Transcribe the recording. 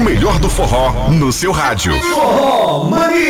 melhor do forró no seu rádio. Forró Mania.